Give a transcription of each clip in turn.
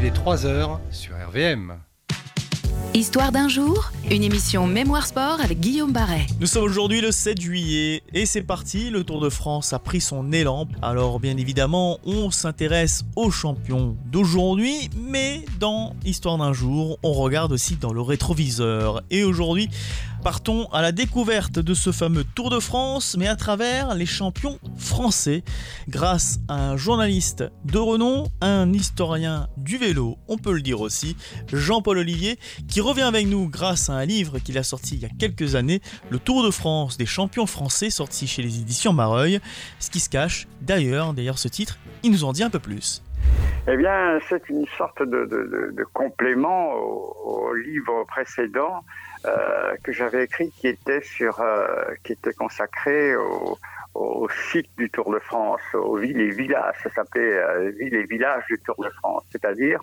il est 3h sur RVM. Histoire d'un jour, une émission Mémoire Sport avec Guillaume Barret. Nous sommes aujourd'hui le 7 juillet et c'est parti, le Tour de France a pris son élan. Alors bien évidemment, on s'intéresse aux champions d'aujourd'hui, mais dans Histoire d'un jour, on regarde aussi dans le rétroviseur. Et aujourd'hui, partons à la découverte de ce fameux Tour de France, mais à travers les champions français, grâce à un journaliste de renom, un historien du vélo, on peut le dire aussi, Jean-Paul Ollivier, qui revient avec nous grâce à un livre qu'il a sorti il y a quelques années, le Tour de France des champions français, sorti chez les éditions Mareuil. Ce qui se cache derrière ce titre, il nous en dit un peu plus. Eh bien, c'est une sorte de complément au livre précédent que j'avais écrit, qui était consacré au site du Tour de France, aux villes et villages. Ça s'appelait villes et villages du Tour de France, c'est-à-dire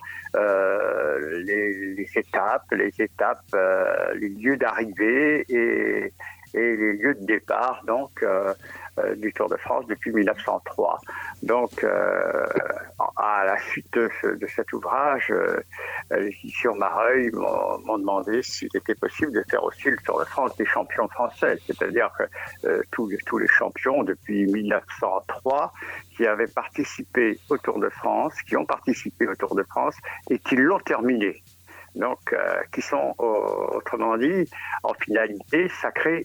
les étapes, les lieux d'arrivée et les lieux de départ, donc du Tour de France depuis 1903. Donc, à la suite de cet ouvrage, les éditions Mareuil m'ont demandé s'il était possible de faire aussi le Tour de France des champions français, c'est-à-dire que tous les champions depuis 1903 qui avaient participé au Tour de France, qui ont participé au Tour de France et qui l'ont terminé. Donc, qui sont, autrement dit, en finalité, sacré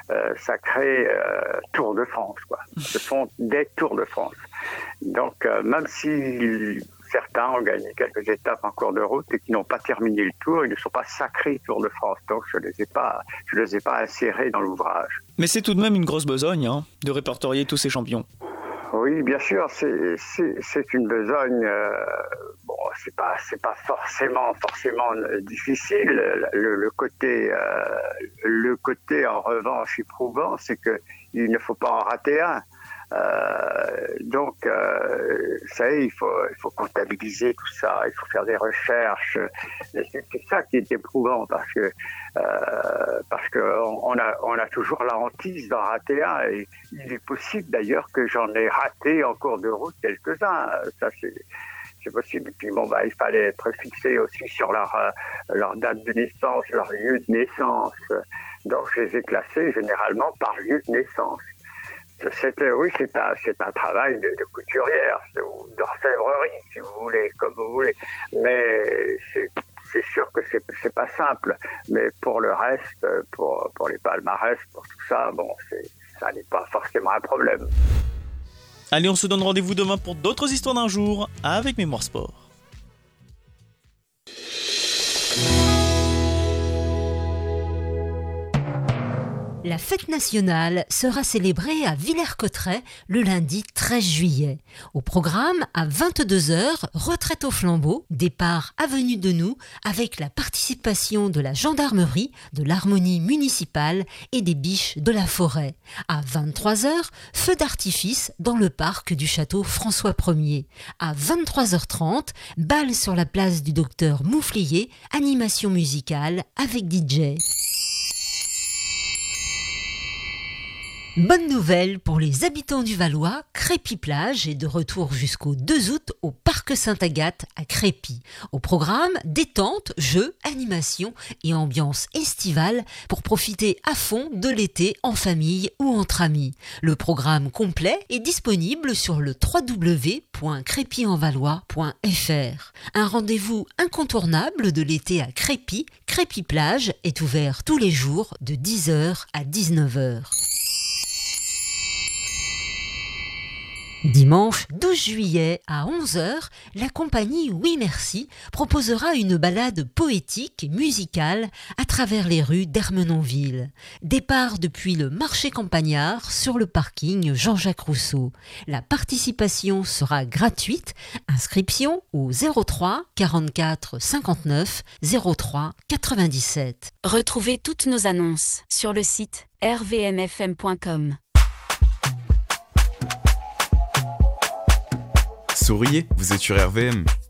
Tour de France, quoi. Ce sont des Tours de France. Donc, même si certains ont gagné quelques étapes en cours de route et qui n'ont pas terminé le Tour, ils ne sont pas sacrés Tour de France. Donc, je les ai pas insérés dans l'ouvrage. Mais c'est tout de même une grosse besogne de répertorier tous ces champions. Oui, bien sûr, c'est une besogne. Bon, c'est pas forcément difficile. Le côté en revanche éprouvant, c'est que il ne faut pas en rater un. Donc, ça y est, il faut comptabiliser tout ça, il faut faire des recherches. C'est ça qui est éprouvant parce que on a toujours la hantise d'en rater un, et il est possible d'ailleurs que j'en ai raté en cours de route quelques-uns. Ça c'est possible. Et puis il fallait être fixé aussi sur leur date de naissance, leur lieu de naissance. Donc je les ai classés généralement par lieu de naissance. C'est un travail de couturière, d'orfèvrerie, si vous voulez, comme vous voulez. Mais c'est sûr que c'est pas simple. Mais pour le reste, pour les palmarès, pour tout ça, ça n'est pas forcément un problème. Allez, on se donne rendez-vous demain pour d'autres histoires d'un jour avec Mémoire Sport. La fête nationale sera célébrée à Villers-Cotterêts le lundi 13 juillet. Au programme, à 22h, retraite au flambeau, départ avenue de Nou, avec la participation de la gendarmerie, de l'harmonie municipale et des biches de la forêt. À 23h, feu d'artifice dans le parc du château François Ier. À 23h30, bal sur la place du docteur Mouflier, animation musicale avec DJ. Bonne nouvelle pour les habitants du Valois, Crépy Plage est de retour jusqu'au 2 août au Parc Sainte-Agathe à Crépy. Au programme, détente, jeux, animation et ambiance estivale pour profiter à fond de l'été en famille ou entre amis. Le programme complet est disponible sur le www.crépyenvalois.fr. Un rendez-vous incontournable de l'été à Crépy, Crépy Plage est ouvert tous les jours de 10h à 19h. Dimanche 12 juillet à 11h, la compagnie Oui Merci proposera une balade poétique et musicale à travers les rues d'Ermenonville. Départ depuis le marché campagnard sur le parking Jean-Jacques Rousseau. La participation sera gratuite. Inscription au 03 44 59 03 97. Retrouvez toutes nos annonces sur le site rvmfm.com. Souriez, vous êtes sur RVM.